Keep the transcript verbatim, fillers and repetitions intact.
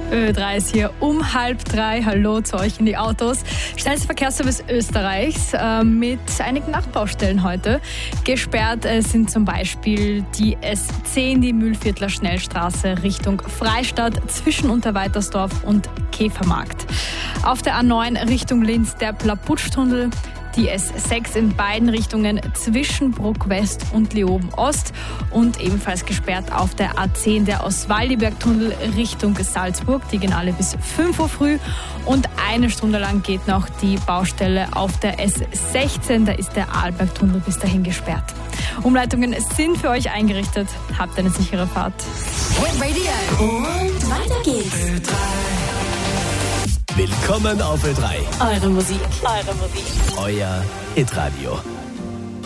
Ö drei ist hier um halb drei. Hallo zu euch in die Autos. Schnellster Verkehrsservice Österreichs äh, mit einigen Nachbaustellen heute. Gesperrt äh, sind zum Beispiel die S zehn, die Mühlviertler Schnellstraße Richtung Freistadt zwischen Unterweitersdorf und Käfermarkt. Auf der A neun Richtung Linz der Plaputschtunnel. Die S sechs in beiden Richtungen zwischen Bruck West und Leoben Ost und ebenfalls gesperrt auf der A zehn der Oswaldiberg-Tunnel Richtung Salzburg. Die gehen alle bis fünf Uhr früh und eine Stunde lang geht noch die Baustelle auf der S sechzehn. Da ist der Arlberg-Tunnel bis dahin gesperrt. Umleitungen sind für euch eingerichtet. Habt eine sichere Fahrt. Radio. Und weiter geht's. Ö drei. Willkommen auf Ö drei. Eure Musik. Eure Musik. Euer Hitradio.